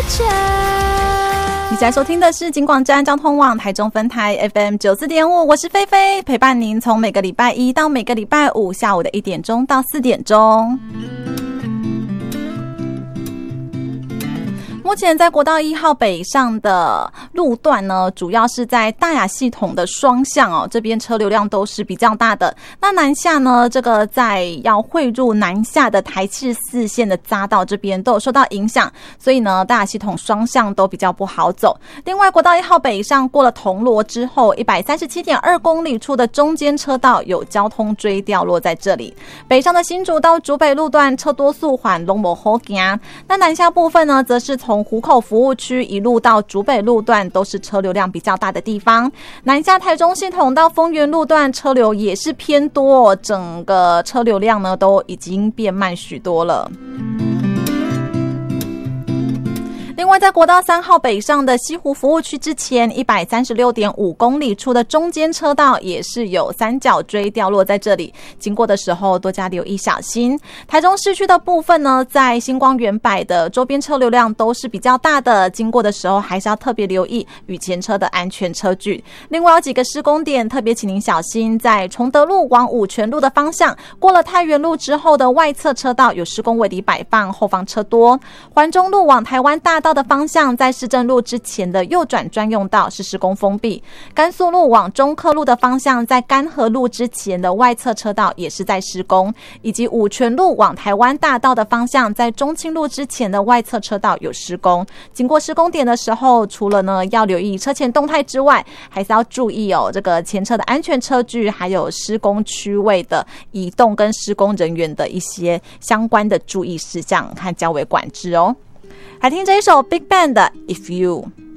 全。你现在收听的是警广站交通网台中分台 FM 94.5，我是菲菲，陪伴您从每个礼拜一到每个礼拜五下午的1点钟到4点钟。目前在国道1号北上的路段呢，主要是在大雅系统的双向哦，这边车流量都是比较大的。那南下呢，这个在要汇入南下的台赤4线的匝道这边都有受到影响，所以呢，大雅系统双向都比较不好走。另外，国道1号北上过了铜锣之后，137.2公里处的中间车道有交通锥掉落在这里。北上的新竹到竹北路段车多速缓，拢无好行。那南下部分呢，则是从湖口服务区一路到竹北路段都是车流量比较大的地方。南下台中系统到丰原路段车流也是偏多，整个车流量呢都已经变慢许多了。另外，在国道3号北上的西湖服务区之前136.5公里处的中间车道也是有三角锥掉落在这里，经过的时候多加留意小心。台中市区的部分呢，在星光远百的周边车流量都是比较大的，经过的时候还是要特别留意与前车的安全车距。另外有几个施工点特别请您小心，在崇德路往五权路的方向，过了太原路之后的外侧车道有施工围篱摆放，后方车多。环中路往台湾大道的方向，在市政路之前的右转专用道是施工封闭。甘肃路往中科路的方向，在甘河路之前的外侧车道也是在施工，以及五权路往台湾大道的方向，在中清路之前的外侧车道有施工。经过施工点的时候，除了呢要留意车前动态之外，还是要注意这个前车的安全车距，还有施工区位的移动跟施工人员的一些相关的注意事项和交维管制哦。还听这一首 Big Bang 的 If You。